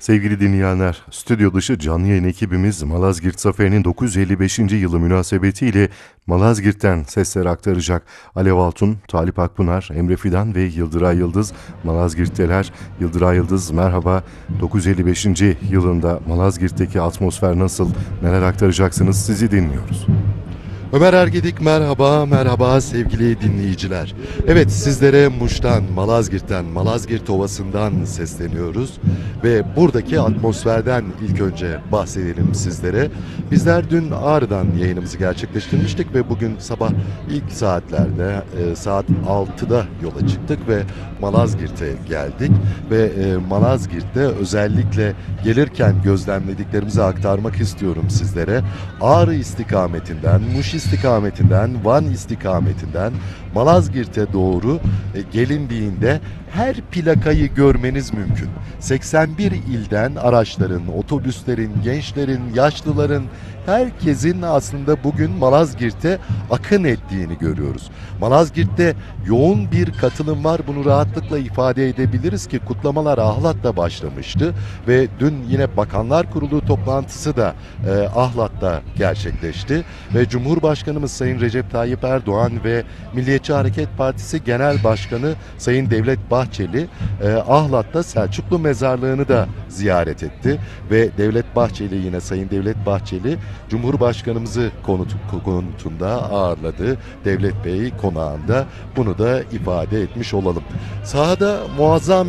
Sevgili dinleyenler, stüdyo dışı canlı yayın ekibimiz Malazgirt Zaferi'nin 955. yılı münasebetiyle Malazgirt'ten sesler aktaracak. Alev Altun, Talip Akpınar, Emre Fidan ve Yıldıray Yıldız Malazgirt'teler. Yıldıray Yıldız merhaba. 955. yılında Malazgirt'teki atmosfer nasıl? Neler aktaracaksınız? Sizi dinliyoruz. Ömer Ergedik merhaba sevgili dinleyiciler. Evet, sizlere Muş'tan, Malazgirt'ten, Malazgirt Ovası'ndan sesleniyoruz. Ve buradaki atmosferden ilk önce bahsedelim sizlere. Bizler dün Ağrı'dan yayınımızı gerçekleştirmiştik ve bugün sabah ilk saatlerde saat 6'da yola çıktık ve Malazgirt'e geldik. Ve Malazgirt'te özellikle gelirken gözlemlediklerimizi aktarmak istiyorum sizlere. Ağrı istikametinden, Muş istikametinden, Van istikametinden Malazgirt'e doğru gelindiğinde her plakayı görmeniz mümkün. 81 ilden araçların, otobüslerin, gençlerin, yaşlıların, herkesin aslında bugün Malazgirt'e akın ettiğini görüyoruz. Malazgirt'te yoğun bir katılım var. Bunu rahatlıkla ifade edebiliriz ki kutlamalar Ahlat'ta başlamıştı ve dün yine Bakanlar Kurulu toplantısı da Ahlat'ta gerçekleşti ve Cumhurbaşkanımız Sayın Recep Tayyip Erdoğan ve Milliyetçi Hareket Partisi Genel Başkanı Sayın Devlet Bahçeli Ahlat'ta Selçuklu Mezarlığı'nı da ziyaret etti ve Sayın Devlet Bahçeli Cumhurbaşkanımızı konutunda ağırladı. Devlet Bey konağında, bunu da ifade etmiş olalım. Sahada muazzam